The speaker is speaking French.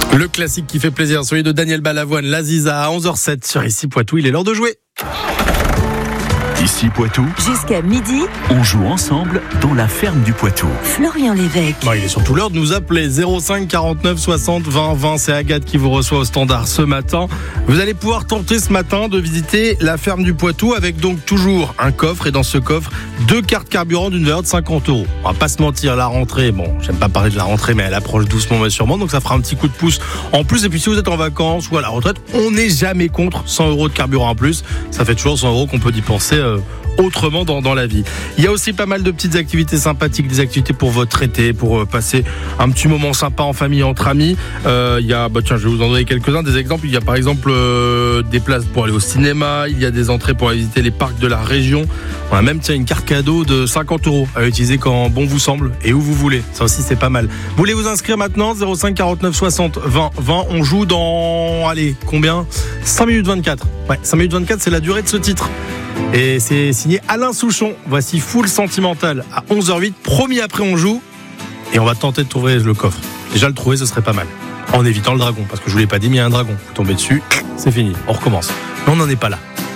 Le classique qui fait plaisir, celui de Daniel Balavoine, l'Aziza à 11h07 sur Ici Poitou, il est l'heure de jouer. Ici Poitou, Jusqu'à midi, on joue ensemble dans la ferme du Poitou. Florian Lévesque. Bon, il est surtout l'heure de nous appeler 05 49 60 20 20. C'est Agathe qui vous reçoit au standard ce matin. Vous allez pouvoir tenter ce matin de visiter la ferme du Poitou avec donc toujours un coffre et dans ce coffre 2 cartes carburant d'une valeur de 50 €. On va pas se mentir, la rentrée, bon, j'aime pas parler de la rentrée mais elle approche doucement mais sûrement, donc ça fera un petit coup de pouce en plus. Et puis si vous êtes en vacances ou à la retraite, on n'est jamais contre 100 € de carburant en plus. Ça fait toujours 100 € qu'on peut dépenser autrement dans la vie. Il y a aussi pas mal de petites activités sympathiques, des activités pour votre été, pour passer un petit moment sympa en famille, entre amis. Il y a, tiens, je vais vous en donner quelques-uns, des exemples. Il y a par exemple des places pour aller au cinéma, il y a des entrées pour aller visiter les parcs de la région. On a même une carte cadeau de 50 € à utiliser quand bon vous semble et où vous voulez. Ça aussi c'est pas mal. Vous voulez vous inscrire maintenant 05 49 60 20 20. On joue dans, allez, combien 5 minutes 24. Ouais, 5 minutes 24, c'est la durée de ce titre. Et c'est signé Alain Souchon. Voici Full Sentimental à 11h08. Promis, après on joue et on va tenter de trouver le coffre. Déjà le trouver, ce serait pas mal. En évitant le dragon, parce que je vous l'ai pas dit, mais il y a un dragon. Vous tombez dessus, c'est fini. On recommence. Mais on n'en est pas là.